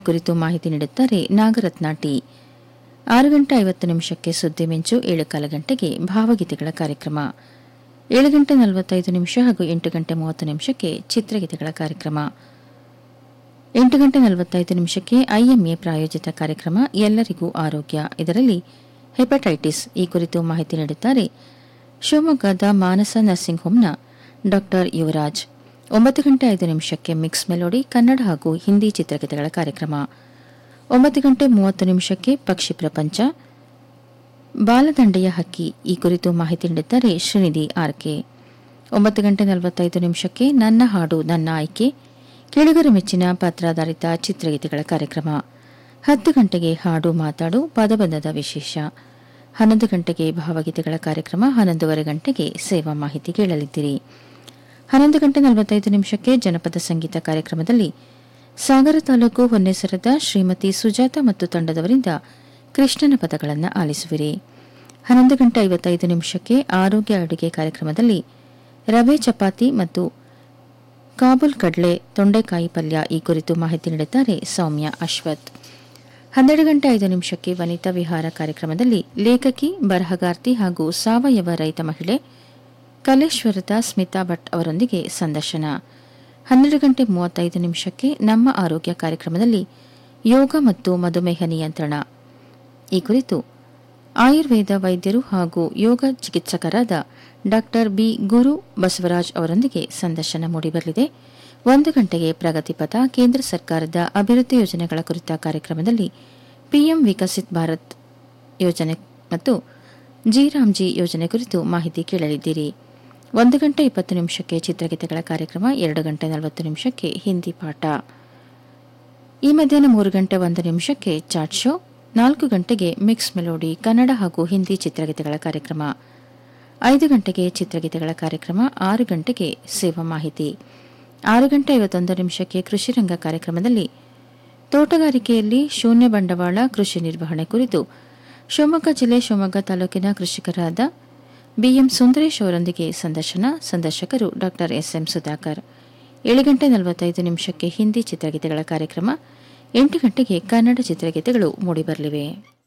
ಕುರಿತು ಮಾಹಿತಿ ನೀಡುತ್ತಾರೆ ನಾಗರತ್ನ ಟಿ. 6:50 ಸುದ್ದಿ ಮಿಂಚು, 7:15 ಭಾವಗೀತೆಗಳ ಕಾರ್ಯಕ್ರಮ, 7:45 ಹಾಗೂ 8:30 ಚಿತ್ರಗೀತೆಗಳ ಕಾರ್ಯಕ್ರಮ, 8:45 ಐಎಂಎ ಪ್ರಾಯೋಜಿತ ಕಾರ್ಯಕ್ರಮ ಎಲ್ಲರಿಗೂ ಆರೋಗ್ಯ. ಇದರಲ್ಲಿ ಹೆಪಟೈಟಿಸ್ ಈ ಕುರಿತು ಮಾಹಿತಿ ನೀಡುತ್ತಾರೆ ಶಿವಮೊಗ್ಗದ ಮಾನಸ nursing ಹೋಂನ doctor Yuvraj. 9:05 mix melody Kannada ಹಾಗೂ ಹಿಂದಿ ಚಿತ್ರಗೀತೆಗಳ ಕಾರ್ಯಕ್ರಮ, 9:30 ಪಕ್ಷಿ ಪ್ರಪಂಚ ಬಾಲದಂಡೆಯ ಹಕ್ಕಿ ಈ ಕುರಿತು ಮಾಹಿತಿ ನೀಡುತ್ತಾರೆ ಶ್ರೀನಿಧಿ ಆರ್ಕೆ. 9:45 ನನ್ನ ಹಾಡು ನನ್ನ ಆಯ್ಕೆ ಕೇಳುಗರ ಮೆಚ್ಚಿನ ಪತ್ರಾಧಾರಿತ ಚಿತ್ರಗೀತೆಗಳ ಕಾರ್ಯಕ್ರಮ, 10 ಗಂಟೆಗೆ ಹಾಡು ಮಾತಾಡು ಪದಬಂಧದ ವಿಶೇಷ, 11 ಗಂಟೆಗೆ ಭಾವಗೀತೆಗಳ ಕಾರ್ಯಕ್ರಮ, 11:15 ಸೇವಾ ಮಾಹಿತಿ ಕೇಳಲಿದ್ದೀರಿ. 11:45 ಜನಪದ ಸಂಗೀತ ಕಾರ್ಯಕ್ರಮದಲ್ಲಿ ಸಾಗರ ತಾಲೂಕು ಹೊನ್ನೆಸರದ ಶ್ರೀಮತಿ ಸುಜಾತ ಮತ್ತು ತಂಡದವರಿಂದ ಕೃಷ್ಣನ ಪದಗಳನ್ನು ಆಲಿಸುವಿರಿ. 11:55 ಆರೋಗ್ಯ ಅಡುಗೆ ಕಾರ್ಯಕ್ರಮದಲ್ಲಿ ರವೆ ಚಪಾತಿ ಮತ್ತು ಕಾಬೂಲ್ ಕಡ್ಲೆ ತೊಂಡೆಕಾಯಿ ಪಲ್ಯ ಈ ಕುರಿತು ಮಾಹಿತಿ ನೀಡುತ್ತಾರೆ ಸೌಮ್ಯ ಅಶ್ವಥ್. 12:05 ವನಿತಾ ವಿಹಾರ ಕಾರ್ಯಕ್ರಮದಲ್ಲಿ ಲೇಖಕಿ, ಬರಹಗಾರ್ತಿ ಹಾಗೂ ಸಾವಯವ ರೈತ ಮಹಿಳೆ ಕಲೇಶ್ವರದ ಸ್ಮಿತಾ ಭಟ್ ಅವರೊಂದಿಗೆ ಸಂದರ್ಶನ. 12:35 ನಮ್ಮ ಆರೋಗ್ಯ ಕಾರ್ಯಕ್ರಮದಲ್ಲಿ ಯೋಗ ಮತ್ತು ಮಧುಮೇಹ ನಿಯಂತ್ರಣ ಈ ಕುರಿತು ಆಯುರ್ವೇದ ವೈದ್ಯರು ಹಾಗೂ ಯೋಗ ಚಿಕಿತ್ಸಕರಾದ ಡಾಕ್ಟರ್ ಬಿ ಗುರು ಬಸವರಾಜ್ ಅವರೊಂದಿಗೆ ಸಂದರ್ಶನ ಮೂಡಿಬರಲಿದೆ. 1 ಗಂಟೆಗೆ ಪ್ರಗತಿಪಥ ಕೇಂದ್ರ ಸರ್ಕಾರದ ಅಭಿವೃದ್ಧಿ ಯೋಜನೆಗಳ ಕುರಿತ ಕಾರ್ಯಕ್ರಮದಲ್ಲಿ ಪಿಎಂ ವಿಕಸಿತ್ ಭಾರತ್ ಯೋಜನೆ ಮತ್ತು ಜಿ ಯೋಜನೆ ಕುರಿತು ಮಾಹಿತಿ ಕೇಳಲಿದ್ದೀರಿ. 1:20 ಚಿತ್ರಗೀತೆಗಳ ಕಾರ್ಯಕ್ರಮ, 2:40 ಹಿಂದಿ ಪಾಠ. ಈ ಮಧ್ಯಾಹ್ನ 3:01 ಚಾಟ್ ಶೋ, 4 ಗಂಟೆಗೆ ಮಿಕ್ಸ್ ಮೆಲೋಡಿ ಕನ್ನಡ ಹಾಗೂ ಹಿಂದಿ ಚಿತ್ರಗೀತೆಗಳ ಕಾರ್ಯಕ್ರಮ, 5 ಗಂಟೆಗೆ ಚಿತ್ರಗೀತೆಗಳ ಕಾರ್ಯಕ್ರಮ, 6 ಗಂಟೆಗೆ ಸೇವಾ ಮಾಹಿತಿ, 6:51 ಕೃಷಿ ರಂಗ ಕಾರ್ಯಕ್ರಮದಲ್ಲಿ ತೋಟಗಾರಿಕೆಯಲ್ಲಿ ಶೂನ್ಯ ಬಂಡವಾಳ ಕೃಷಿ ನಿರ್ವಹಣೆ ಕುರಿತು ಶಿವಮೊಗ್ಗ ಜಿಲ್ಲೆ ಶಿವಮೊಗ್ಗ ತಾಲೂಕಿನ ಕೃಷಿಕರಾದ ಬಿಎಂ ಸುಂದರೇಶ್ ಅವರೊಂದಿಗೆ ಸಂದರ್ಶನ. ಸಂದರ್ಶಕರು ಡಾಕ್ಟರ್ ಎಸ್ಎಂ ಸುಧಾಕರ್. 7:45 ಹಿಂದಿ ಚಿತ್ರಗೀತೆಗಳ ಕಾರ್ಯಕ್ರಮ, 8 ಗಂಟೆಗೆ ಕನ್ನಡ ಚಿತ್ರಗೀತೆಗಳು ಮೂಡಿಬರಲಿವೆ.